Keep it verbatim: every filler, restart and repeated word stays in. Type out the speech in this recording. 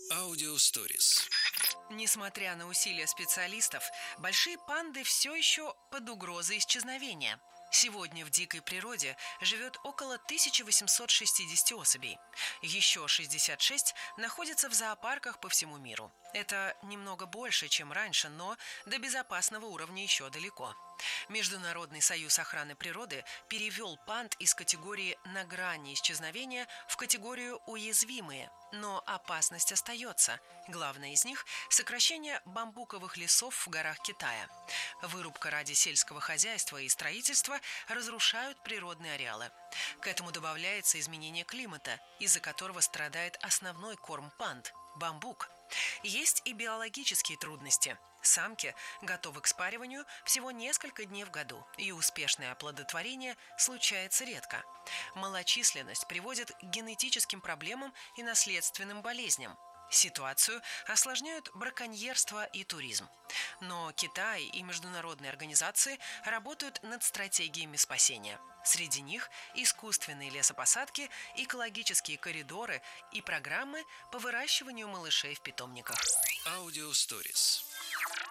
Аудиосторис. Несмотря на усилия специалистов, большие панды все еще под угрозой исчезновения. Сегодня в дикой природе живет около тысяча восемьсот шестьдесят особей. Еще шестьдесят шесть находятся в зоопарках по всему миру. Это немного больше, чем раньше, но до безопасного уровня еще далеко. Международный союз охраны природы перевел панд из категории «на грани исчезновения» в категорию «уязвимые». Но опасность остается. Главное из них – сокращение бамбуковых лесов в горах Китая. Вырубка ради сельского хозяйства и строительства разрушают природные ареалы. К этому добавляется изменение климата, из-за которого страдает основной корм панд – бамбук. Есть и биологические трудности. Самки готовы к спариванию всего несколько дней в году, и успешное оплодотворение случается редко. Малочисленность приводит к генетическим проблемам и наследственным болезням. Ситуацию осложняют браконьерство и туризм. Но Китай и международные организации работают над стратегиями спасения. Среди них искусственные лесопосадки, экологические коридоры и программы по выращиванию малышей в питомниках. Аудиосторис.